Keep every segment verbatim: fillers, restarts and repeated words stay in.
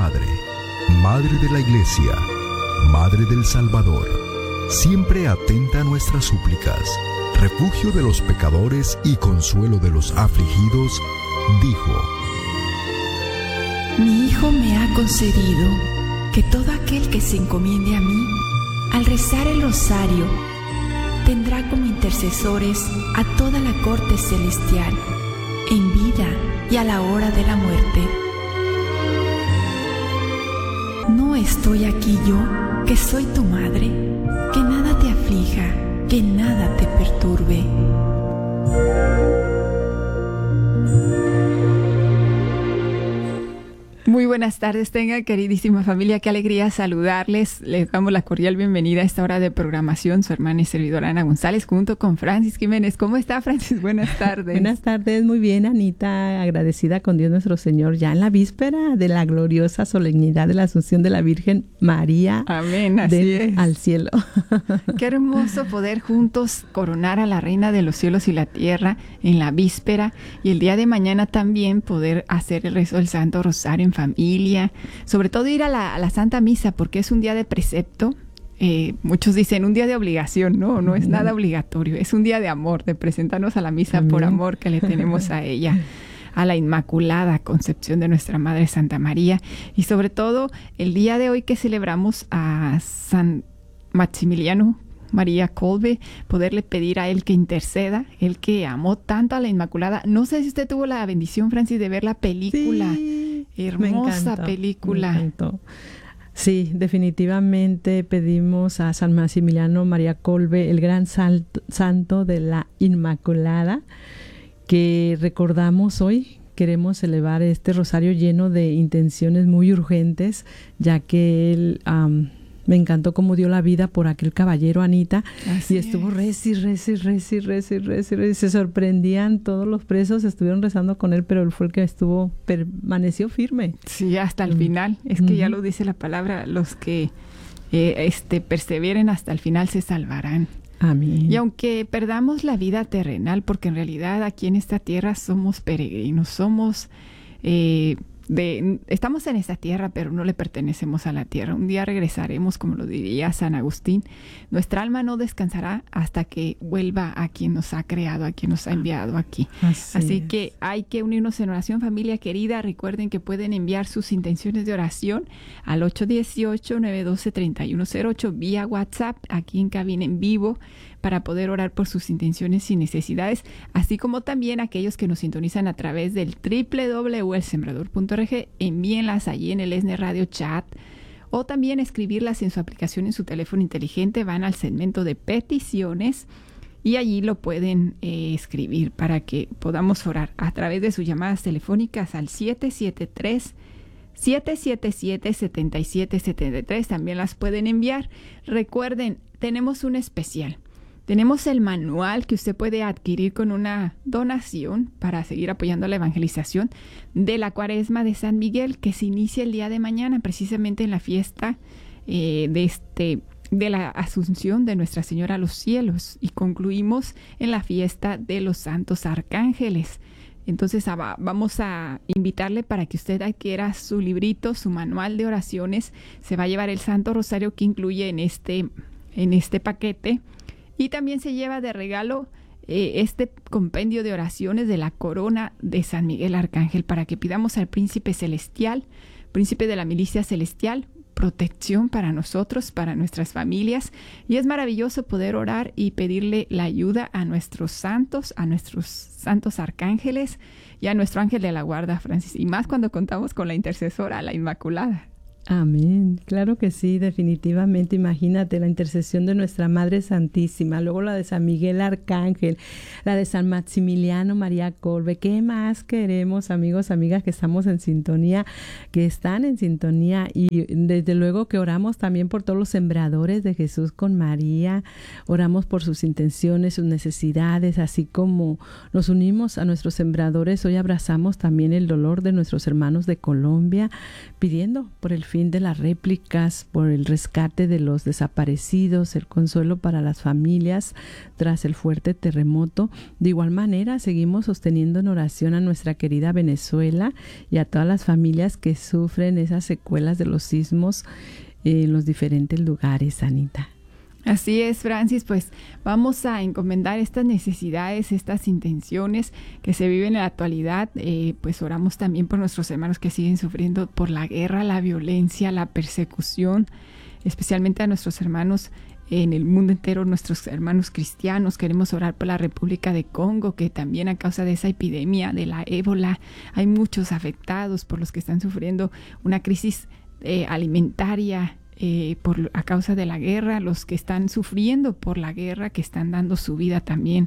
Madre, Madre de la Iglesia, Madre del Salvador, siempre atenta a nuestras súplicas, refugio de los pecadores y consuelo de los afligidos, dijo: Mi Hijo me ha concedido que todo aquel que se encomiende a mí, al rezar el rosario, tendrá como intercesores a toda la corte celestial, en vida y a la hora de la muerte. ¿No estoy aquí yo, que soy tu madre? Que nada te aflija, que nada te perturbe. Muy buenas tardes, tengan, queridísima familia, qué alegría saludarles. Les damos la cordial bienvenida a esta hora de programación. Su hermana y servidora Ana González, junto con Francis Jiménez. ¿Cómo está, Francis? Buenas tardes. Buenas tardes, muy bien, Anita, agradecida con Dios nuestro Señor, ya en la víspera de la gloriosa solemnidad de la Asunción de la Virgen María. Amén, así de, es. Al cielo. Qué hermoso poder juntos coronar a la Reina de los cielos y la tierra en la víspera, y el día de mañana también poder hacer el rezo del Santo Rosario en familia, sobre todo ir a la, a la Santa Misa, porque es un día de precepto. Eh, muchos dicen un día de obligación. No, no es nada obligatorio, es un día de amor, de presentarnos a la misa. Amén. Por amor que le tenemos a ella, a la Inmaculada Concepción de nuestra Madre Santa María, y sobre todo el día de hoy que celebramos a San Maximiliano María Kolbe, poderle pedir a él que interceda, él que amó tanto a la Inmaculada. No sé si usted tuvo la bendición, Francis, de ver la película. Sí, hermosa encantó, película. Me encantó. Sí, definitivamente pedimos a San Maximiliano María Kolbe, el gran salto, santo de la Inmaculada, que recordamos hoy. Queremos elevar este rosario lleno de intenciones muy urgentes, ya que él... Um, me encantó cómo dio la vida por aquel caballero, Anita. Así y estuvo rezi, rezi, rezi, rezi, rezi, rezi. Se sorprendían todos los presos, estuvieron rezando con él, pero él fue el que estuvo, permaneció firme. Sí, hasta el mm. final. Es que mm. ya lo dice la palabra, los que eh, este, perseveren hasta el final se salvarán. Amén. Y aunque perdamos la vida terrenal, porque en realidad aquí en esta tierra somos peregrinos, somos... Eh, De, estamos en esta tierra, pero no le pertenecemos a la tierra. Un día regresaremos, como lo diría San Agustín. Nuestra alma no descansará hasta que vuelva a quien nos ha creado, a quien nos ha enviado aquí. Así, Así que hay que unirnos en oración, familia querida. Recuerden que pueden enviar sus intenciones de oración al ocho uno ocho, nueve uno dos, tres uno cero ocho vía WhatsApp, aquí en cabina en vivo, para poder orar por sus intenciones y necesidades, así como también aquellos que nos sintonizan a través del doble u doble u doble u punto el sembrador punto org, envíenlas allí en el E S N E Radio Chat, o también escribirlas en su aplicación en su teléfono inteligente. Van al segmento de peticiones y allí lo pueden eh, escribir para que podamos orar a través de sus llamadas telefónicas al siete siete tres, siete siete siete, siete siete siete tres. También las pueden enviar. Recuerden, tenemos un especial. Tenemos el manual que usted puede adquirir con una donación para seguir apoyando la evangelización de la Cuaresma de San Miguel, que se inicia el día de mañana, precisamente en la fiesta eh, de, este, de la Asunción de Nuestra Señora a los cielos, y concluimos en la fiesta de los Santos Arcángeles. Entonces vamos a invitarle para que usted adquiera su librito, su manual de oraciones. Se va a llevar el Santo Rosario que incluye en este, en este paquete. Y también se lleva de regalo eh, este compendio de oraciones de la corona de San Miguel Arcángel, para que pidamos al príncipe celestial, príncipe de la milicia celestial, protección para nosotros, para nuestras familias. Y es maravilloso poder orar y pedirle la ayuda a nuestros santos, a nuestros santos arcángeles y a nuestro ángel de la guarda, Francis. Y más cuando contamos con la intercesora, la Inmaculada. Amén, claro que sí, definitivamente. Imagínate la intercesión de nuestra Madre Santísima, luego la de San Miguel Arcángel, la de San Maximiliano María Kolbe. ¿Qué más queremos, amigos, amigas, que estamos en sintonía, que están en sintonía? Y desde luego que oramos también por todos los sembradores de Jesús con María, oramos por sus intenciones, sus necesidades, así como nos unimos a nuestros sembradores. Hoy abrazamos también el dolor de nuestros hermanos de Colombia, pidiendo por el fin de las réplicas, por el rescate de los desaparecidos, el consuelo para las familias tras el fuerte terremoto. De igual manera, seguimos sosteniendo en oración a nuestra querida Venezuela y a todas las familias que sufren esas secuelas de los sismos en los diferentes lugares, Anita. Así es, Francis, pues vamos a encomendar estas necesidades, estas intenciones que se viven en la actualidad. Eh, pues oramos también por nuestros hermanos que siguen sufriendo por la guerra, la violencia, la persecución, especialmente a nuestros hermanos en el mundo entero, nuestros hermanos cristianos. Queremos orar por la República de Congo, que también a causa de esa epidemia de la ébola hay muchos afectados, por los que están sufriendo una crisis eh, alimentaria, Eh, por, a causa de la guerra, los que están sufriendo por la guerra, que están dando su vida también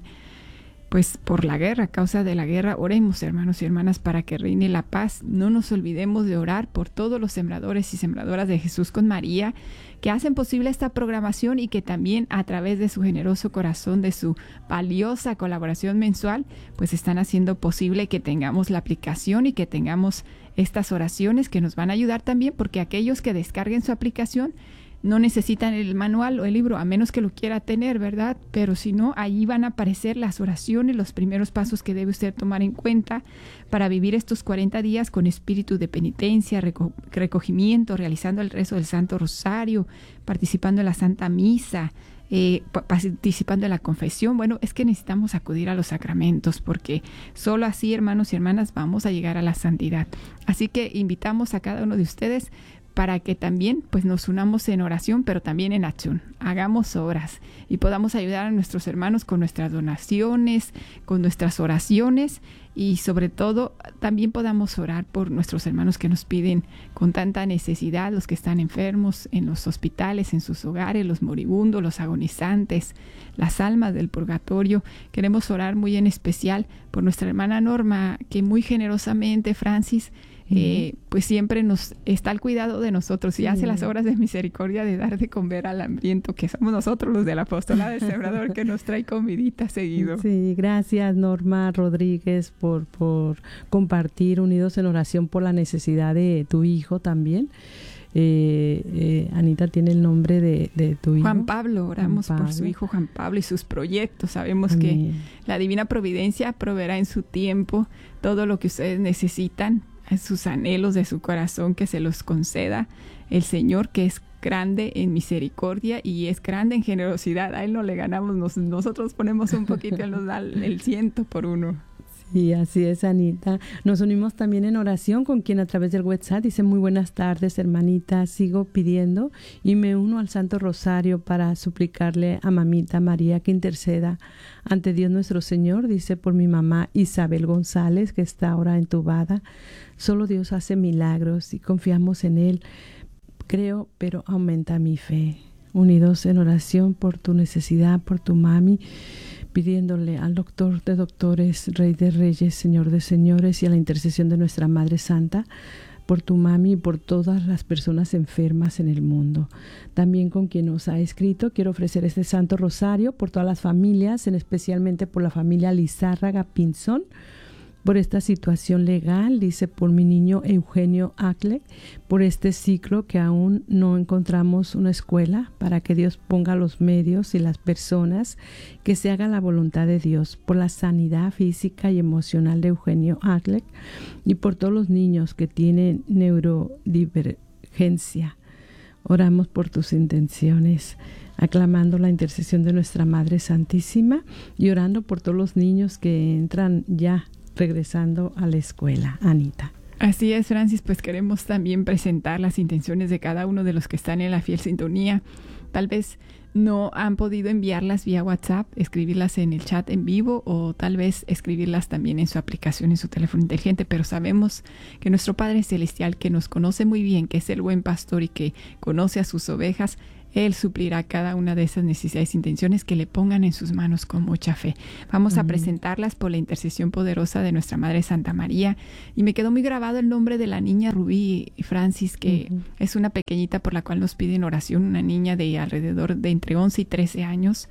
pues por la guerra, a causa de la guerra. Oremos, hermanos y hermanas, para que reine la paz. No nos olvidemos de orar por todos los sembradores y sembradoras de Jesús con María que hacen posible esta programación y que también a través de su generoso corazón, de su valiosa colaboración mensual, pues están haciendo posible que tengamos la aplicación y que tengamos estas oraciones que nos van a ayudar también, porque aquellos que descarguen su aplicación no necesitan el manual o el libro, a menos que lo quiera tener, ¿verdad? Pero si no, allí van a aparecer las oraciones, los primeros pasos que debe usted tomar en cuenta para vivir estos cuarenta días con espíritu de penitencia, reco- recogimiento, realizando el rezo del Santo Rosario, participando en la Santa Misa, eh, participando en la confesión. Bueno, es que necesitamos acudir a los sacramentos, porque solo así, hermanos y hermanas, vamos a llegar a la santidad. Así que invitamos a cada uno de ustedes para que también pues nos unamos en oración, pero también en acción. Hagamos obras y podamos ayudar a nuestros hermanos con nuestras donaciones, con nuestras oraciones, y sobre todo también podamos orar por nuestros hermanos que nos piden con tanta necesidad, los que están enfermos en los hospitales, en sus hogares, los moribundos, los agonizantes, las almas del purgatorio. Queremos orar muy en especial por nuestra hermana Norma, que muy generosamente, Francis, Eh, pues siempre nos está al cuidado de nosotros y sí. hace las obras de misericordia de dar de comer al hambriento, que somos nosotros los del apostolado del Sembrador, que nos trae comidita seguido. Sí, gracias Norma Rodríguez por, por compartir, unidos en oración por la necesidad de tu hijo también. Eh, eh, Anita tiene el nombre de, de tu hijo. Juan Pablo, oramos Juan Pablo. Por su hijo Juan Pablo y sus proyectos. Sabemos Amén. Que la divina providencia proveerá en su tiempo todo lo que ustedes necesitan, sus anhelos de su corazón, que se los conceda el Señor, que es grande en misericordia y es grande en generosidad. A Él no le ganamos, nos, nosotros ponemos un poquito, Él nos da el ciento por uno. Sí, así es, Anita. Nos unimos también en oración con quien a través del WhatsApp dice: muy buenas tardes, hermanita, sigo pidiendo y me uno al Santo Rosario para suplicarle a mamita María que interceda ante Dios nuestro Señor. Dice por mi mamá Isabel González, que está ahora entubada. Solo Dios hace milagros y confiamos en Él. Creo, pero aumenta mi fe. Unidos en oración por tu necesidad, por tu mami, pidiéndole al doctor de doctores, Rey de Reyes, Señor de Señores, y a la intercesión de nuestra Madre Santa, por tu mami y por todas las personas enfermas en el mundo. También con quien nos ha escrito, quiero ofrecer este Santo Rosario por todas las familias, en especialmente por la familia Lizárraga Pinzón, por esta situación legal, dice por mi niño Eugenio Acle, por este ciclo que aún no encontramos una escuela, para que Dios ponga los medios y las personas, que se haga la voluntad de Dios, por la sanidad física y emocional de Eugenio Acle y por todos los niños que tienen neurodivergencia. Oramos por tus intenciones, aclamando la intercesión de nuestra Madre Santísima y orando por todos los niños que entran ya regresando a la escuela, Anita. Así es, Francis, pues queremos también presentar las intenciones de cada uno de los que están en la fiel sintonía. Tal vez no han podido enviarlas vía WhatsApp, escribirlas en el chat en vivo o tal vez escribirlas también en su aplicación, en su teléfono inteligente, pero sabemos que nuestro Padre Celestial, que nos conoce muy bien, que es el buen pastor y que conoce a sus ovejas, Él suplirá cada una de esas necesidades e intenciones que le pongan en sus manos con mucha fe. Vamos Amén. A presentarlas por la intercesión poderosa de nuestra Madre Santa María. Y me quedó muy grabado el nombre de la niña Rubí Francis, que uh-huh. es una pequeñita por la cual nos piden oración, una niña de alrededor de entre once y trece años,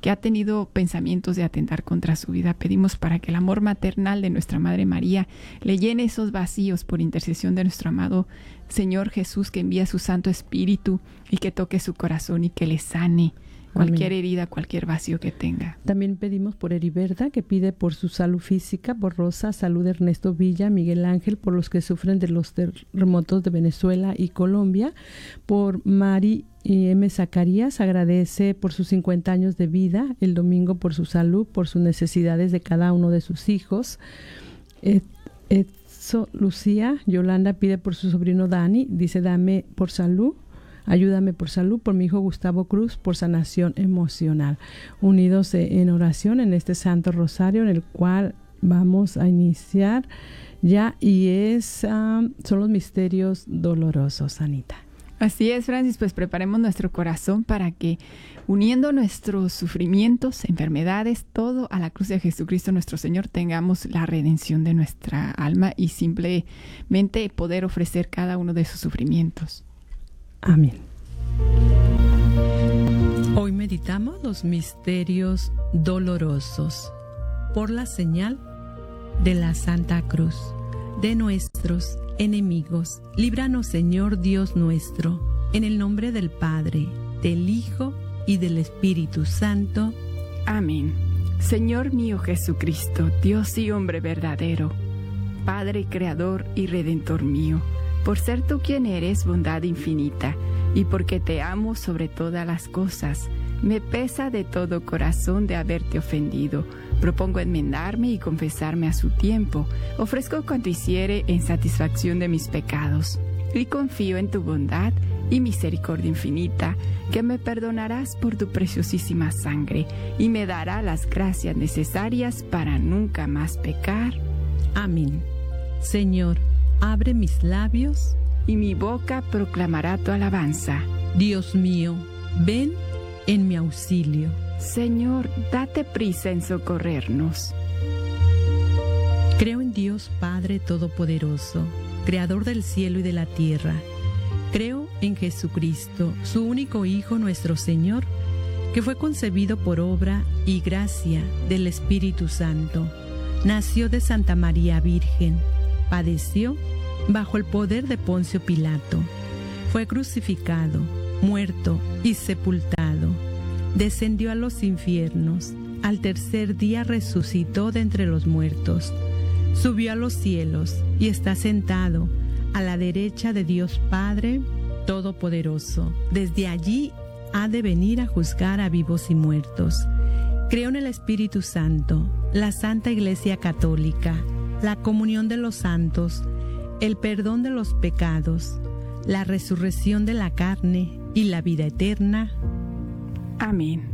que ha tenido pensamientos de atentar contra su vida. Pedimos para que el amor maternal de nuestra Madre María le llene esos vacíos por intercesión de nuestro amado Señor Jesús, que envía su Santo Espíritu y que toque su corazón y que le sane cualquier Amén. Herida, cualquier vacío que tenga. También pedimos por Heriberta, que pide por su salud física, por Rosa, salud de Ernesto Villa, Miguel Ángel, por los que sufren de los terremotos de Venezuela y Colombia, por Mari y M. Zacarías, agradece por sus cincuenta años de vida, el domingo por su salud, por sus necesidades de cada uno de sus hijos. Ed, Edso Lucía, Yolanda pide por su sobrino Dani, dice dame por salud. Ayúdame por salud, por mi hijo Gustavo Cruz, por sanación emocional. Unidos en oración en este Santo Rosario, en el cual vamos a iniciar ya, y es um, son los misterios dolorosos, Anita. Así es, Francis, pues preparemos nuestro corazón para que, uniendo nuestros sufrimientos, enfermedades, todo a la cruz de Jesucristo nuestro Señor, tengamos la redención de nuestra alma y simplemente poder ofrecer cada uno de sus sufrimientos. Amén. Hoy meditamos los misterios dolorosos por la señal de la Santa Cruz de nuestros enemigos. Líbranos, Señor Dios nuestro, en el nombre del Padre, del Hijo y del Espíritu Santo. Amén. Señor mío Jesucristo, Dios y hombre verdadero, Padre creador y redentor mío, por ser tú quien eres bondad infinita, y porque te amo sobre todas las cosas, me pesa de todo corazón de haberte ofendido. Propongo enmendarme y confesarme a su tiempo. Ofrezco cuanto hiciere en satisfacción de mis pecados, y confío en tu bondad y misericordia infinita, que me perdonarás por tu preciosísima sangre, y me dará las gracias necesarias para nunca más pecar. Amén. Señor, abre mis labios, y mi boca proclamará tu alabanza. Dios mío, ven en mi auxilio. Señor, date prisa en socorrernos. Creo en Dios Padre Todopoderoso, Creador del cielo y de la tierra. Creo en Jesucristo, su único Hijo, nuestro Señor, que fue concebido por obra y gracia del Espíritu Santo. Nació de Santa María Virgen, padeció bajo el poder de Poncio Pilato, fue crucificado, muerto y sepultado, descendió a los infiernos, al tercer día resucitó de entre los muertos, subió a los cielos y está sentado a la derecha de Dios Padre Todopoderoso. Desde allí ha de venir a juzgar a vivos y muertos. Creo en el Espíritu Santo, la Santa Iglesia Católica, la comunión de los santos, el perdón de los pecados, la resurrección de la carne y la vida eterna. Amén.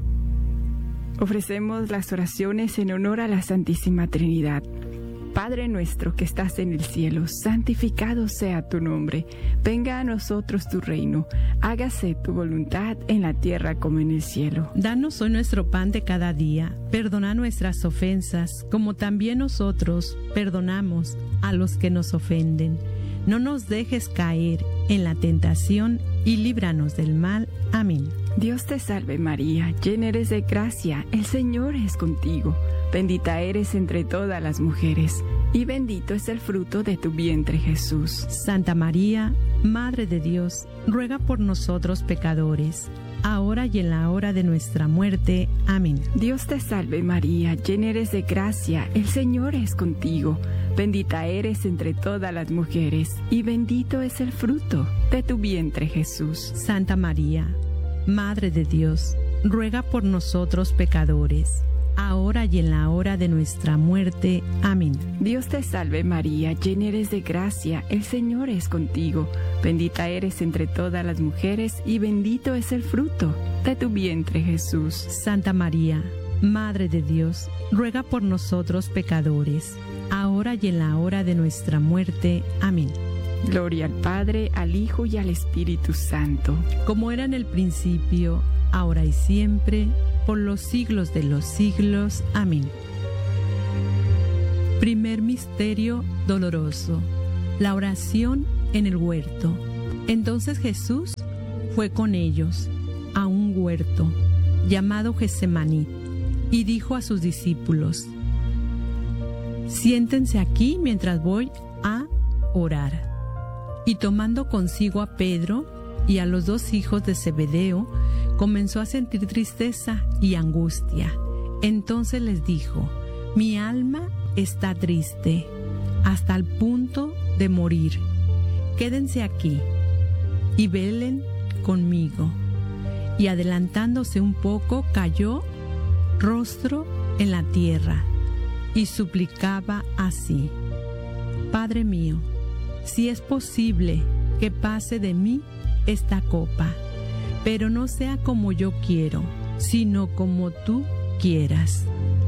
Ofrecemos las oraciones en honor a la Santísima Trinidad. Padre nuestro que estás en el cielo, santificado sea tu nombre. Venga a nosotros tu reino. Hágase tu voluntad en la tierra como en el cielo. Danos hoy nuestro pan de cada día. Perdona nuestras ofensas, como también nosotros perdonamos a los que nos ofenden. No nos dejes caer en la tentación y líbranos del mal. Amén. Dios te salve María, llena eres de gracia, el Señor es contigo. Bendita eres entre todas las mujeres, y bendito es el fruto de tu vientre, Jesús. Santa María, Madre de Dios, ruega por nosotros pecadores, ahora y en la hora de nuestra muerte. Amén. Dios te salve María, llena eres de gracia, el Señor es contigo. Bendita eres entre todas las mujeres, y bendito es el fruto de tu vientre, Jesús. Santa María, Madre de Dios, ruega por nosotros pecadores, ahora y en la hora de nuestra muerte. Amén. Dios te salve María, llena eres de gracia, el Señor es contigo. Bendita eres entre todas las mujeres, y bendito es el fruto de tu vientre, Jesús. Santa María, Madre de Dios, ruega por nosotros pecadores, ahora y en la hora de nuestra muerte. Amén. Gloria al Padre, al Hijo y al Espíritu Santo. Como era en el principio, ahora y siempre, por los siglos de los siglos. Amén. Primer misterio doloroso: la oración en el huerto. Entonces Jesús fue con ellos a un huerto llamado Getsemaní, y dijo a sus discípulos: siéntense aquí mientras voy a orar. Y tomando consigo a Pedro y a los dos hijos de Zebedeo, comenzó a sentir tristeza y angustia. Entonces les dijo: mi alma está triste hasta el punto de morir. Quédense aquí y velen conmigo. Y adelantándose un poco, cayó rostro en la tierra y suplicaba así: Padre mío, si es posible que pase de mí esta copa, pero no sea como yo quiero, sino como tú quieras.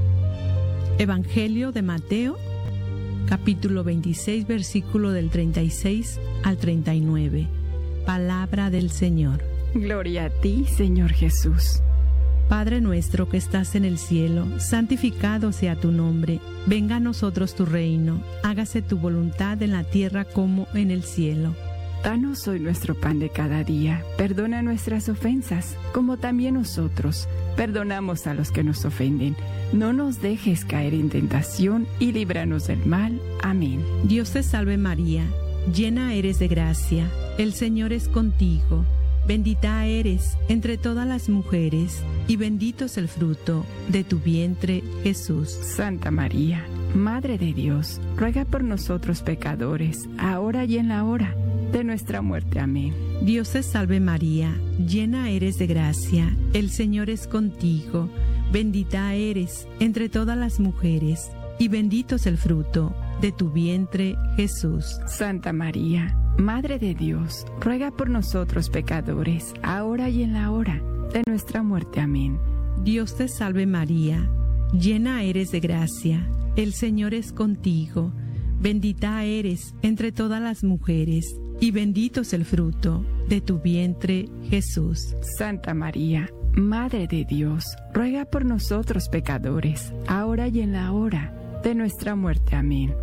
Evangelio de Mateo, capítulo veintiséis, versículo del treinta y seis al treinta y nueve. Palabra del Señor. Gloria a ti, Señor Jesús. Padre nuestro que estás en el cielo, santificado sea tu nombre. Venga a nosotros tu reino. Hágase tu voluntad en la tierra como en el cielo. Danos hoy nuestro pan de cada día. Perdona nuestras ofensas, como también nosotros perdonamos a los que nos ofenden. No nos dejes caer en tentación y líbranos del mal. Amén. Dios te salve María, llena eres de gracia. El Señor es contigo. Bendita eres entre todas las mujeres, y bendito es el fruto de tu vientre, Jesús. Santa María, Madre de Dios, ruega por nosotros pecadores, ahora y en la hora de nuestra muerte. Amén. Dios te salve María, llena eres de gracia, el Señor es contigo. Bendita eres entre todas las mujeres, y bendito es el fruto de tu vientre, Jesús. Santa María, Madre de Dios, ruega por nosotros pecadores, ahora y en la hora de nuestra muerte. Amén. Dios te salve María, llena eres de gracia, el Señor es contigo. Bendita eres entre todas las mujeres, y bendito es el fruto de tu vientre, Jesús. Santa María, Madre de Dios, ruega por nosotros pecadores, ahora y en la hora de nuestra muerte. Amén.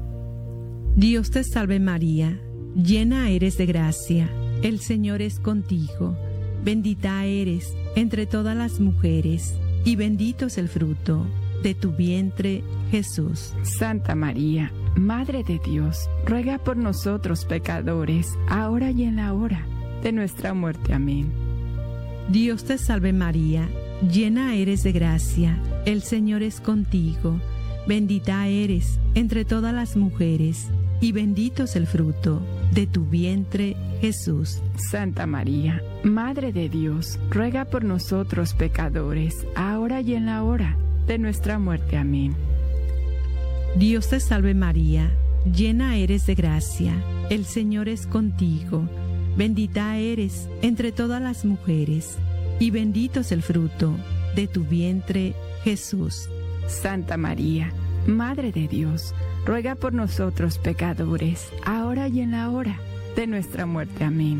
Dios te salve María, llena eres de gracia, el Señor es contigo. Bendita eres entre todas las mujeres, y bendito es el fruto de tu vientre, Jesús. Santa María, Madre de Dios, ruega por nosotros pecadores, ahora y en la hora de nuestra muerte. Amén. Dios te salve María, llena eres de gracia, el Señor es contigo. Bendita eres entre todas las mujeres, y bendito es el fruto de tu vientre, Jesús. Santa María, Madre de Dios, ruega por nosotros pecadores, ahora y en la hora de nuestra muerte. Amén. Dios te salve María, llena eres de gracia, el Señor es contigo. Bendita eres entre todas las mujeres, y bendito es el fruto de tu vientre, Jesús. Santa María, Madre de Dios, ruega por nosotros pecadores, ahora y en la hora de nuestra muerte. Amén.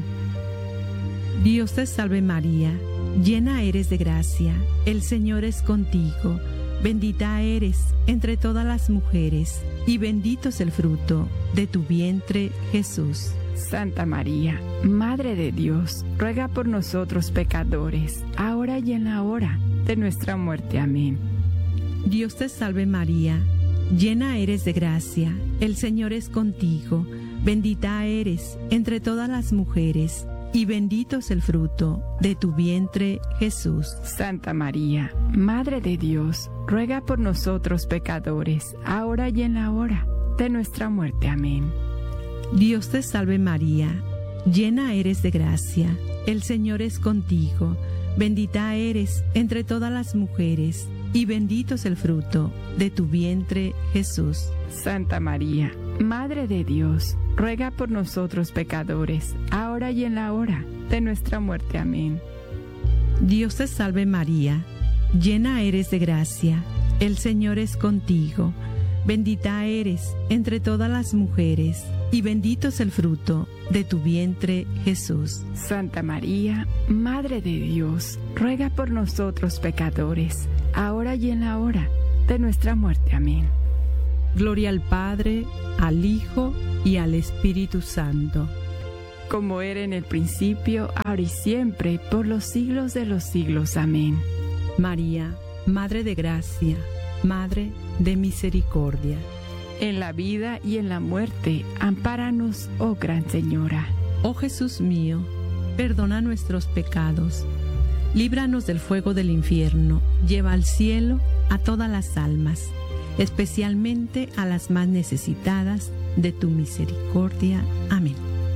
Dios te salve María, llena eres de gracia, el Señor es contigo. Bendita eres entre todas las mujeres, y bendito es el fruto de tu vientre, Jesús. Santa María, Madre de Dios, ruega por nosotros pecadores, ahora y en la hora de nuestra muerte. Amén. Dios te salve María, llena eres de gracia, el Señor es contigo. Bendita eres entre todas las mujeres, y bendito es el fruto de tu vientre, Jesús. Santa María, Madre de Dios, ruega por nosotros pecadores, ahora y en la hora de nuestra muerte. Amén. Dios te salve María, llena eres de gracia, el Señor es contigo. Bendita eres entre todas las mujeres, y bendito es el fruto de tu vientre, Jesús. Santa María, Madre de Dios, ruega por nosotros pecadores, ahora y en la hora de nuestra muerte. Amén. Dios te salve María, llena eres de gracia, el Señor es contigo. Bendita eres entre todas las mujeres, y bendito es el fruto de tu vientre, Jesús. Santa María, Madre de Dios, ruega por nosotros pecadores, ahora y en la hora de nuestra muerte. Amén. Gloria al Padre, al Hijo y al Espíritu Santo. Como era en el principio, ahora y siempre, por los siglos de los siglos. Amén. María, Madre de gracia, Madre de misericordia. En la vida y en la muerte, ampáranos, oh Gran Señora. Oh Jesús mío, perdona nuestros pecados, líbranos del fuego del infierno, lleva al cielo a todas las almas, especialmente a las más necesitadas de tu misericordia. Amén.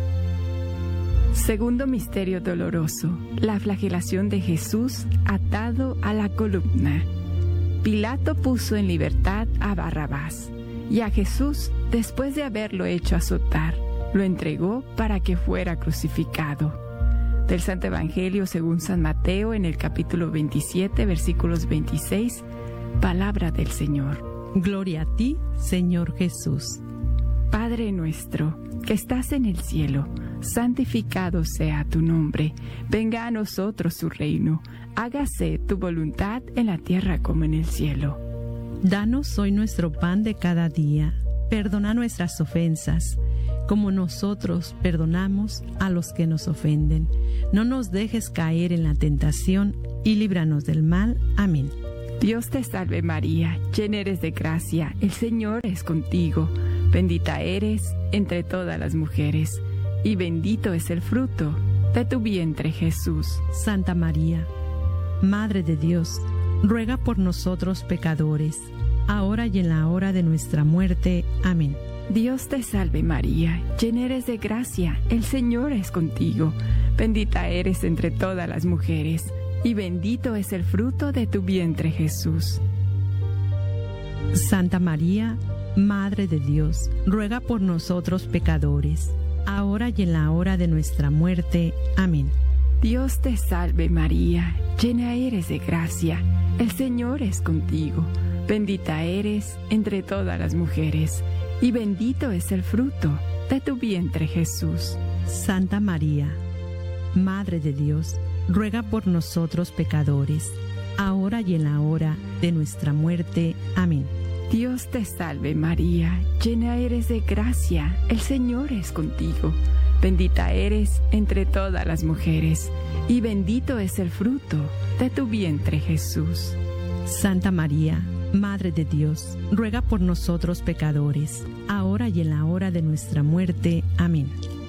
Segundo misterio doloroso, la flagelación de Jesús atado a la columna. Pilato puso en libertad a Barrabás, y a Jesús, después de haberlo hecho azotar, lo entregó para que fuera crucificado. Del Santo Evangelio según San Mateo, en el capítulo veintisiete, versículos veintiséis, palabra del Señor. Gloria a ti, Señor Jesús. Padre nuestro, que estás en el cielo, santificado sea tu nombre. Venga a nosotros tu reino. Hágase tu voluntad en la tierra como en el cielo. Danos hoy nuestro pan de cada día. Perdona nuestras ofensas, como nosotros perdonamos a los que nos ofenden. No nos dejes caer en la tentación y líbranos del mal. Amén. Dios te salve María, llena eres de gracia, el Señor es contigo. Bendita eres entre todas las mujeres, y bendito es el fruto de tu vientre, Jesús. Santa María, Madre de Dios, ruega por nosotros pecadores, ahora y en la hora de nuestra muerte. Amén. Dios te salve María, llena eres de gracia, el Señor es contigo. Bendita eres entre todas las mujeres, y bendito es el fruto de tu vientre, Jesús. Santa María, Madre de Dios, ruega por nosotros pecadores, ahora y en la hora de nuestra muerte. Amén. Dios te salve María, llena eres de gracia, el Señor es contigo. Bendita eres entre todas las mujeres, y bendito es el fruto de tu vientre, Jesús. Santa María, Madre de Dios, ruega por nosotros pecadores, ahora y en la hora de nuestra muerte. Amén. Dios te salve María, llena eres de gracia, el Señor es contigo. Bendita eres entre todas las mujeres, y bendito es el fruto de tu vientre, Jesús. Santa María, Madre de Dios, ruega por nosotros pecadores, ahora y en la hora de nuestra muerte. Amén.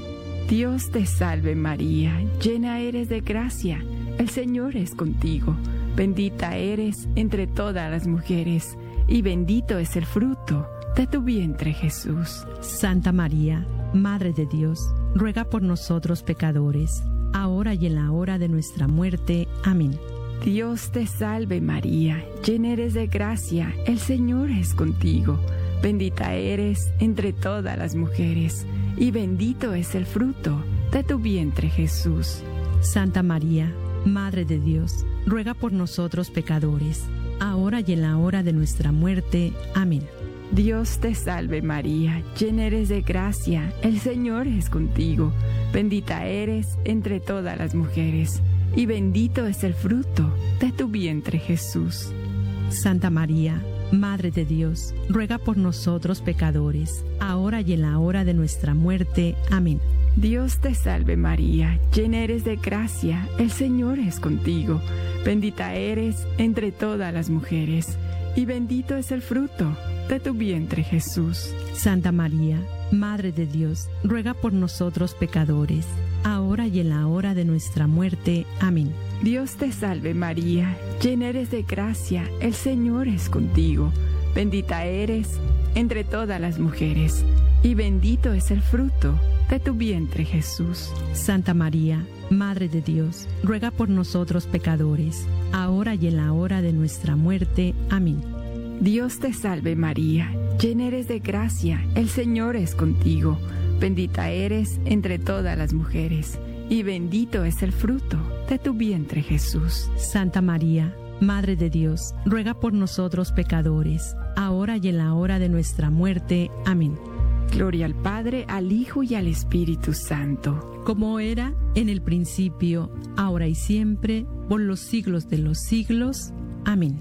Dios te salve María, llena eres de gracia, el Señor es contigo. Bendita eres entre todas las mujeres, y bendito es el fruto de tu vientre, Jesús. Santa María, Madre de Dios, ruega por nosotros pecadores, ahora y en la hora de nuestra muerte. Amén. Dios te salve María, llena eres de gracia, el Señor es contigo. Bendita eres entre todas las mujeres, y bendito es el fruto de tu vientre, Jesús. Santa María, Madre de Dios, ruega por nosotros pecadores, ahora y en la hora de nuestra muerte. Amén. Dios te salve María, llena eres de gracia, el Señor es contigo. Bendita eres entre todas las mujeres, y bendito es el fruto de tu vientre, Jesús. Santa María, Madre de Dios, ruega por nosotros pecadores, ahora y en la hora de nuestra muerte. Amén. Dios te salve María, llena eres de gracia, el Señor es contigo. Bendita eres entre todas las mujeres, y bendito es el fruto de tu vientre, Jesús. Santa María, Madre de Dios, ruega por nosotros pecadores, ahora y en la hora de nuestra muerte. Amén. Dios te salve María, llena eres de gracia, el Señor es contigo. Bendita eres entre todas las mujeres, y bendito es el fruto de tu vientre, Jesús. Santa María, Madre de Dios, ruega por nosotros pecadores, ahora y en la hora de nuestra muerte. Amén. Dios te salve María, llena eres de gracia, el Señor es contigo. Bendita eres entre todas las mujeres, y bendito es el fruto de tu vientre, Jesús. Santa María, Madre de Dios, ruega por nosotros pecadores, ahora y en la hora de nuestra muerte. Amén. Gloria al Padre, al Hijo y al Espíritu Santo. Como era en el principio, ahora y siempre, por los siglos de los siglos. Amén.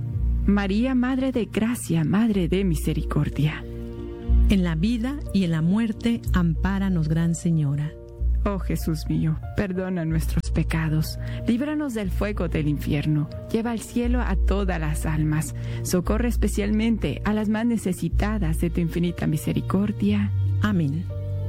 María, Madre de Gracia, Madre de Misericordia. En la vida y en la muerte, ampáranos, Gran Señora. Oh Jesús mío, perdona nuestros pecados, líbranos del fuego del infierno, lleva al cielo a todas las almas, socorre especialmente a las más necesitadas de tu infinita misericordia. Amén.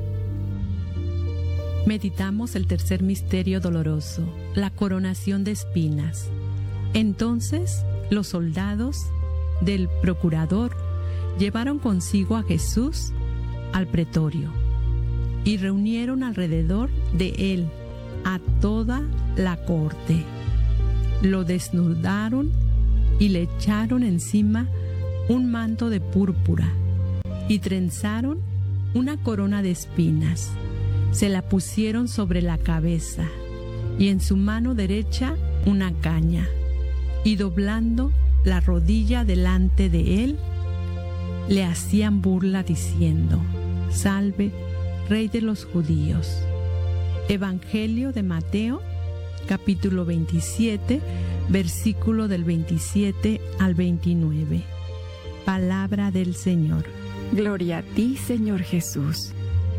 Meditamos el tercer misterio doloroso, la coronación de espinas. Entonces, los soldados del procurador llevaron consigo a Jesús al pretorio y reunieron alrededor de él a toda la corte. Lo desnudaron y le echaron encima un manto de púrpura y trenzaron una corona de espinas. Se la pusieron sobre la cabeza y en su mano derecha una caña, y doblando la rodilla delante de él, le hacían burla diciendo: Salve, Rey de los judíos. Evangelio de Mateo, capítulo veintisiete, versículo del veintisiete al veintinueve. Palabra del Señor. Gloria a ti, Señor Jesús.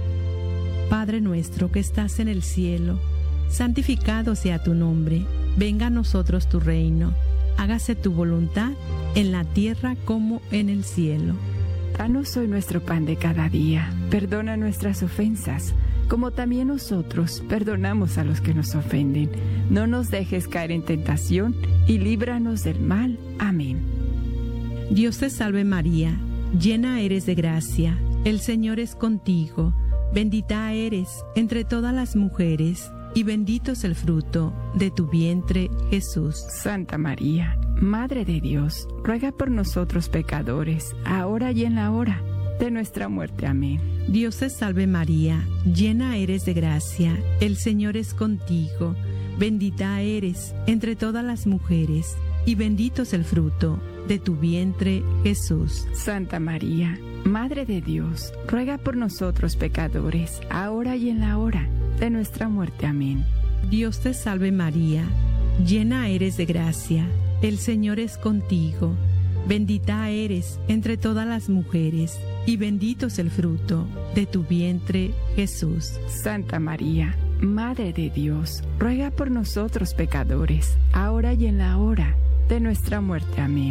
Padre nuestro que estás en el cielo, santificado sea tu nombre. Venga a nosotros tu reino. Hágase tu voluntad en la tierra como en el cielo. Danos hoy nuestro pan de cada día. Perdona nuestras ofensas, como también nosotros perdonamos a los que nos ofenden. No nos dejes caer en tentación y líbranos del mal. Amén. Dios te salve María, llena eres de gracia, el Señor es contigo. Bendita eres entre todas las mujeres, y bendito es el fruto de tu vientre, Jesús. Santa María, Madre de Dios, ruega por nosotros pecadores, ahora y en la hora de nuestra muerte. Amén. Dios te salve María, llena eres de gracia, el Señor es contigo. Bendita eres entre todas las mujeres, y bendito es el fruto de tu vientre, Jesús. Santa María, Madre de Dios, ruega por nosotros pecadores, ahora y en la hora de nuestra muerte. Amén. Dios te salve María, llena eres de gracia, el Señor es contigo. Bendita eres entre todas las mujeres, y bendito es el fruto de tu vientre, Jesús. Santa María, Madre de Dios, ruega por nosotros pecadores, ahora y en la hora de nuestra muerte. Amén.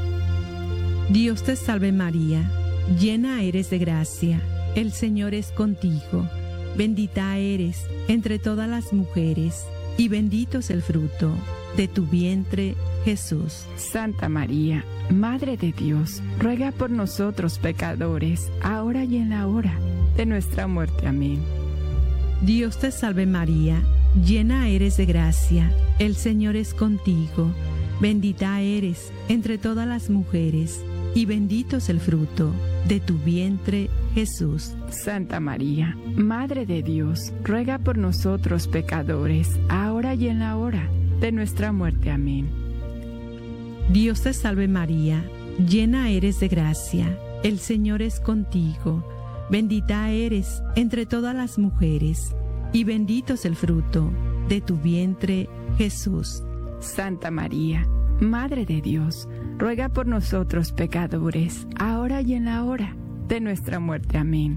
Dios te salve María, llena eres de gracia, el Señor es contigo. Bendita eres entre todas las mujeres, y bendito es el fruto de tu vientre, Jesús. Santa María, Madre de Dios, ruega por nosotros pecadores, ahora y en la hora de nuestra muerte. Amén. Dios te salve María, llena eres de gracia, el Señor es contigo. Bendita eres entre todas las mujeres, y bendito es el fruto de tu vientre, Jesús. Santa María, Madre de Dios, ruega por nosotros pecadores, ahora y en la hora de nuestra muerte. Amén. Dios te salve María, llena eres de gracia, el Señor es contigo. Bendita eres entre todas las mujeres, y bendito es el fruto de tu vientre, Jesús. Santa María, Madre de Dios, ruega por nosotros pecadores, ahora y en la hora de nuestra muerte. Amén.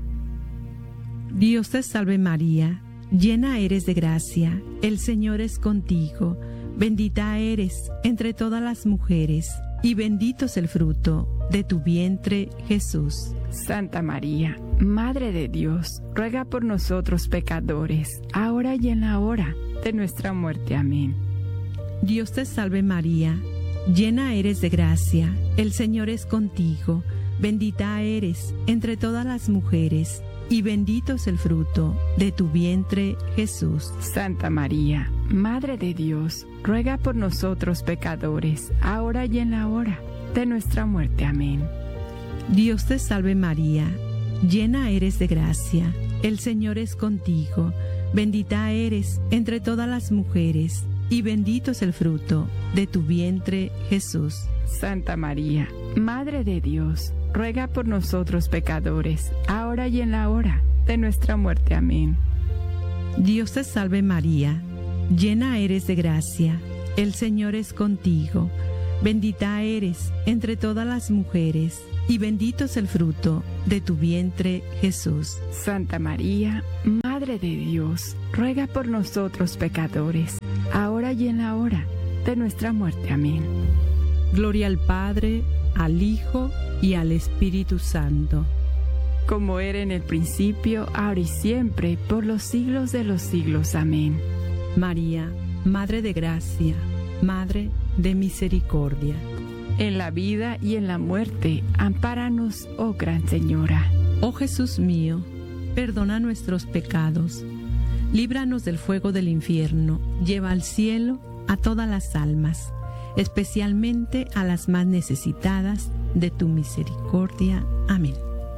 Dios te salve María, llena eres de gracia, el Señor es contigo. Bendita eres entre todas las mujeres, y bendito es el fruto de tu vientre, Jesús. Santa María, Madre de Dios, ruega por nosotros pecadores, ahora y en la hora de nuestra muerte. Amén. Dios te salve María, llena eres de gracia, el Señor es contigo. Bendita eres entre todas las mujeres, y bendito es el fruto de tu vientre, Jesús. Santa María, Madre de Dios, ruega por nosotros pecadores, ahora y en la hora de nuestra muerte. Amén. Dios te salve María, llena eres de gracia, el Señor es contigo. Bendita eres entre todas las mujeres, y bendito es el fruto de tu vientre, Jesús. Santa María, Madre de Dios, ruega por nosotros pecadores, ahora y en la hora de nuestra muerte. Amén. Dios te salve María, llena eres de gracia, el Señor es contigo. Bendita eres entre todas las mujeres, y bendito es el fruto de tu vientre, Jesús. Santa María, Madre de Dios, ruega por nosotros pecadores, ahora y en la hora de nuestra muerte. Amén. Gloria al Padre, al Hijo y al Espíritu Santo. Como era en el principio, ahora y siempre, por los siglos de los siglos. Amén. María, Madre de Gracia, Madre de Misericordia. En la vida y en la muerte, ampáranos, oh Gran Señora. Oh Jesús mío, perdona nuestros pecados, líbranos del fuego del infierno, lleva al cielo a todas las almas, especialmente a las más necesitadas de tu misericordia. Amén.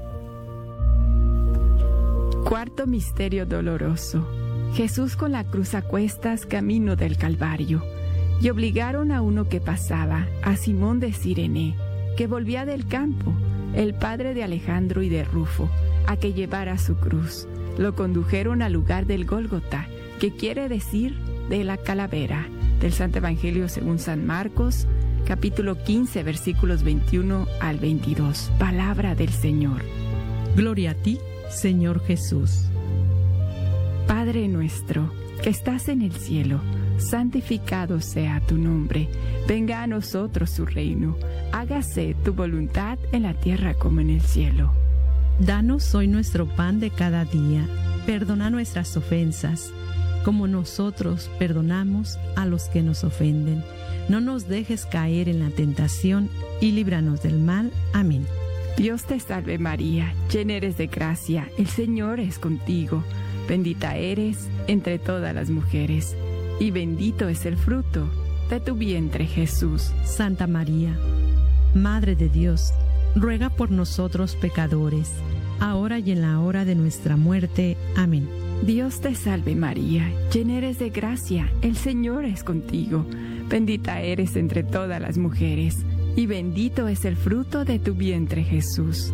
Cuarto misterio doloroso. Jesús con la cruz a cuestas, camino del Calvario. Y obligaron a uno que pasaba, a Simón de Cirene, que volvía del campo, el padre de Alejandro y de Rufo, a que llevara su cruz. Lo condujeron al lugar del Gólgota, que quiere decir de la calavera. Del Santo Evangelio según San Marcos, capítulo quince, versículos veintiuno al veintidós. Palabra del Señor. Gloria a ti, Señor Jesús. Padre nuestro, que estás en el cielo, santificado sea tu nombre. Venga a nosotros tu reino. Hágase tu voluntad en la tierra como en el cielo. Danos hoy nuestro pan de cada día. Perdona nuestras ofensas, como nosotros perdonamos a los que nos ofenden. No nos dejes caer en la tentación y líbranos del mal. Amén. Dios te salve María, llena eres de gracia, el Señor es contigo. Bendita eres entre todas las mujeres, y bendito es el fruto de tu vientre, Jesús. Santa María, Madre de Dios, ruega por nosotros pecadores, ahora y en la hora de nuestra muerte. Amén. Dios te salve María, llena eres de gracia, el Señor es contigo. Bendita eres entre todas las mujeres, y bendito es el fruto de tu vientre, Jesús.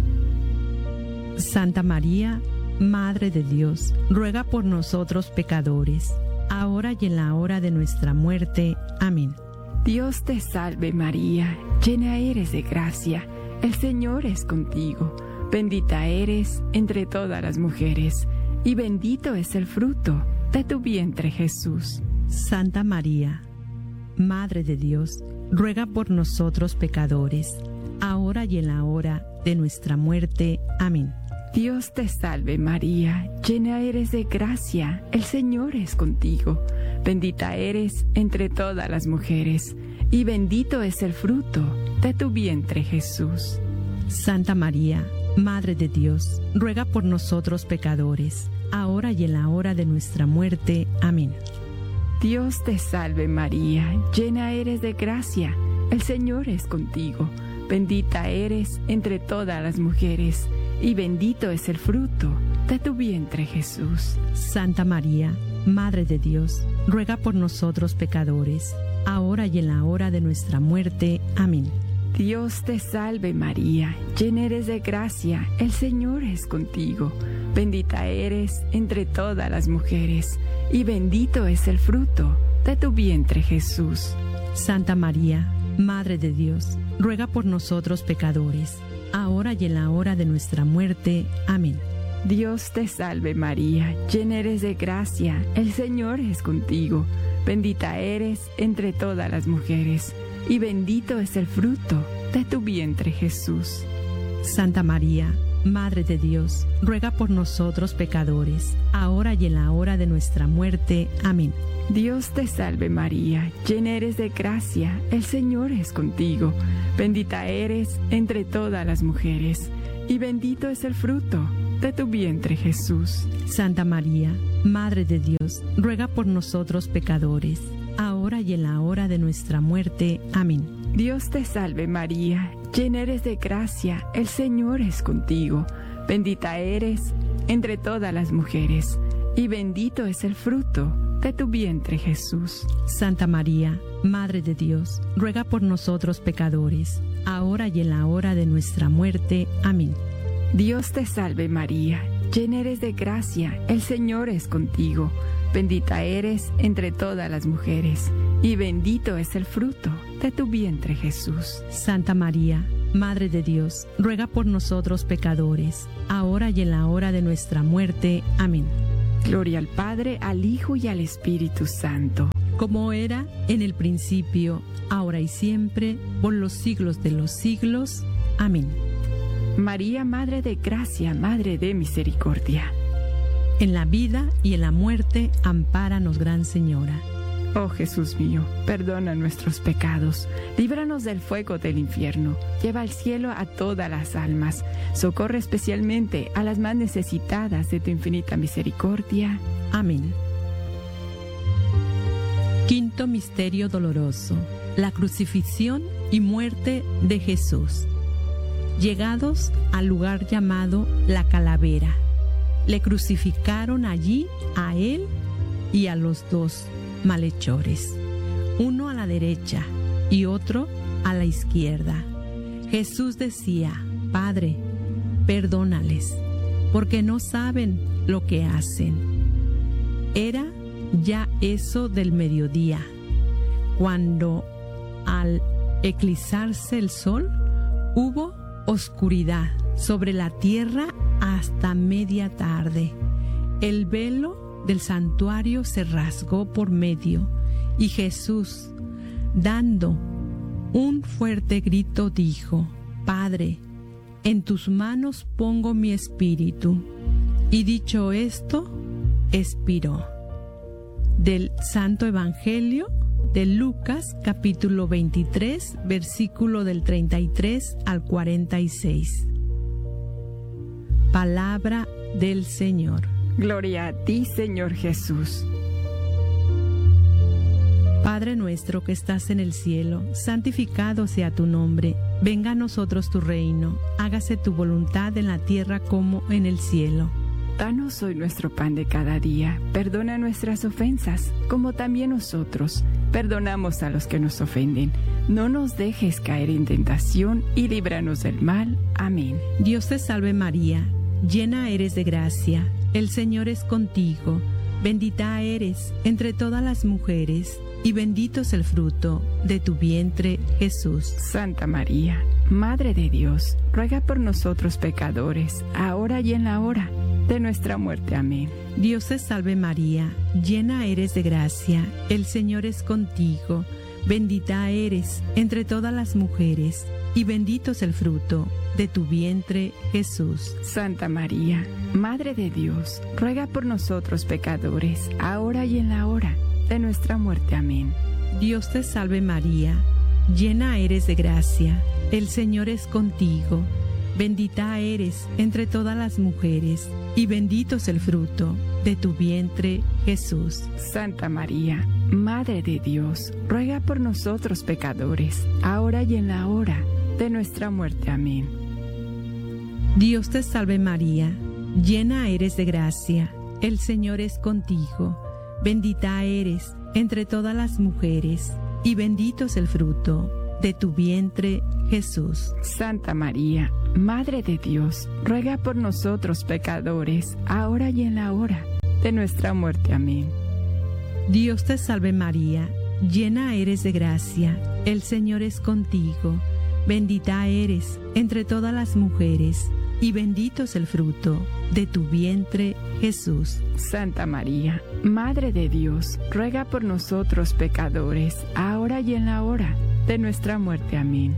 Santa María, Madre de Dios, ruega por nosotros pecadores, ahora y en la hora de nuestra muerte. Amén. Dios te salve María, llena eres de gracia, el Señor es contigo. Bendita eres entre todas las mujeres, y bendito es el fruto de tu vientre, Jesús. Santa María, Madre de Dios, ruega por nosotros pecadores, ahora y en la hora de nuestra muerte. Amén. Dios te salve María, llena eres de gracia, el Señor es contigo. Bendita eres entre todas las mujeres, y bendito es el fruto de tu vientre, Jesús. Santa María, Madre de Dios, ruega por nosotros pecadores, ahora y en la hora de nuestra muerte. Amén. Dios te salve María, llena eres de gracia, el Señor es contigo. Bendita eres entre todas las mujeres, y bendito es el fruto de tu vientre, Jesús. Santa María, Madre de Dios, ruega por nosotros pecadores, ahora y en la hora de nuestra muerte. Amén. Dios te salve María, llena eres de gracia, el Señor es contigo. Bendita eres entre todas las mujeres, y bendito es el fruto de tu vientre, Jesús. Santa María, Madre de Dios, ruega por nosotros pecadores, ahora y en la hora de nuestra muerte. Amén. Dios te salve María, llena eres de gracia, el Señor es contigo. Bendita eres entre todas las mujeres, y bendito es el fruto de tu vientre, Jesús. Santa María, Madre de Dios, ruega por nosotros pecadores, ahora y en la hora de nuestra muerte. Amén. Dios te salve María, llena eres de gracia, el Señor es contigo. Bendita eres entre todas las mujeres, y bendito es el fruto de tu vientre, Jesús. Santa María, Madre de Dios, ruega por nosotros pecadores, ahora y en la hora de nuestra muerte. Amén. Dios te salve María, llena eres de gracia, el Señor es contigo. Bendita eres entre todas las mujeres, y bendito es el fruto de tu vientre, Jesús. Santa María, Madre de Dios, ruega por nosotros pecadores, ahora y en la hora de nuestra muerte. Amén. Dios te salve María, llena eres de gracia, el Señor es contigo. Bendita eres entre todas las mujeres, y bendito es el fruto de tu vientre, Jesús. Santa María, Madre de Dios, ruega por nosotros pecadores, ahora y en la hora de nuestra muerte. Amén. Gloria al Padre, al Hijo y al Espíritu Santo. Como era en el principio, ahora y siempre, por los siglos de los siglos. Amén. María, Madre de Gracia, Madre de Misericordia. En la vida y en la muerte, ampáranos, Gran Señora. Oh Jesús mío, perdona nuestros pecados, líbranos del fuego del infierno, lleva al cielo a todas las almas, socorre especialmente a las más necesitadas de tu infinita misericordia. Amén. Quinto misterio doloroso, la crucifixión y muerte de Jesús. Llegados al lugar llamado La Calavera, le crucificaron allí a él y a los dos malhechores, uno a la derecha y otro a la izquierda. Jesús decía: Padre, perdónales, porque no saben lo que hacen. Era ya eso del mediodía, cuando al eclipsarse el sol hubo oscuridad sobre la tierra hasta media tarde. El velo del santuario se rasgó por medio y Jesús, dando un fuerte grito, dijo: Padre, en tus manos pongo mi espíritu. Y dicho esto, expiró. Del Santo Evangelio de Lucas, capítulo veintitrés, versículo del treinta y tres al cuarenta y seis. Palabra del Señor. Gloria a ti, Señor Jesús. Padre nuestro que estás en el cielo, santificado sea tu nombre. Venga a nosotros tu reino. Hágase tu voluntad en la tierra como en el cielo. Danos hoy nuestro pan de cada día. Perdona nuestras ofensas, como también nosotros perdonamos a los que nos ofenden. No nos dejes caer en tentación y líbranos del mal. Amén. Dios te salve María, llena eres de gracia. El Señor es contigo, bendita eres entre todas las mujeres, y bendito es el fruto de tu vientre, Jesús. Santa María, Madre de Dios, ruega por nosotros pecadores, ahora y en la hora de nuestra muerte. Amén. Dios te salve María, llena eres de gracia, el Señor es contigo, bendita eres entre todas las mujeres, y bendito es el fruto de tu vientre, Jesús. Santa María, Madre de Dios, ruega por nosotros pecadores, ahora y en la hora de nuestra muerte. Amén. Dios te salve María, llena eres de gracia, el Señor es contigo, bendita eres entre todas las mujeres, y bendito es el fruto de tu vientre, Jesús. Santa María, Madre de Dios, ruega por nosotros pecadores, ahora y en la hora de nuestra muerte. Amén. Dios te salve María, llena eres de gracia, el Señor es contigo, bendita eres entre todas las mujeres, y bendito es el fruto de tu vientre, Jesús. Santa María, Madre de Dios, ruega por nosotros pecadores, ahora y en la hora de nuestra muerte. Amén. Dios te salve María, llena eres de gracia, el Señor es contigo, bendita eres entre todas las mujeres, y bendito es el fruto de tu vientre, Jesús. Santa María, Madre de Dios, ruega por nosotros pecadores, ahora y en la hora de nuestra muerte. Amén.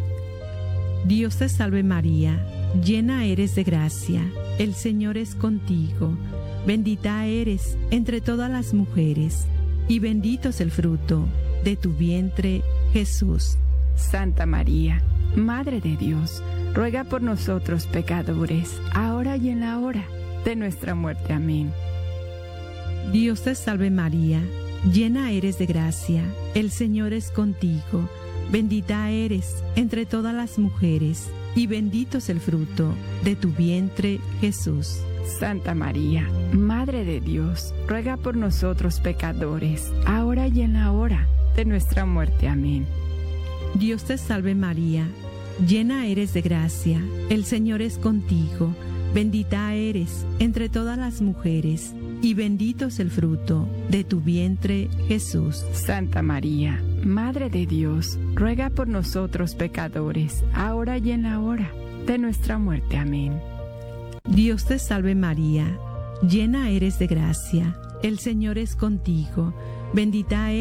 Dios te salve María, llena eres de gracia, el Señor es contigo, bendita eres entre todas las mujeres, y bendito es el fruto de tu vientre, Jesús. Santa María, Madre de Dios, ruega por nosotros pecadores, ahora y en la hora de nuestra muerte. Amén. Dios te salve María, llena eres de gracia, el Señor es contigo, bendita eres entre todas las mujeres, y bendito es el fruto de tu vientre, Jesús. Santa María, Madre de Dios, ruega por nosotros pecadores, ahora y en la hora de nuestra muerte. Amén. Dios te salve María, llena eres de gracia, el Señor es contigo, bendita eres entre todas las mujeres, y bendito es el fruto de tu vientre, Jesús. Santa María, Madre de Dios, ruega por nosotros pecadores, ahora y en la hora de nuestra muerte. Amén. Dios te salve María, llena eres de gracia, el Señor es contigo, bendita eres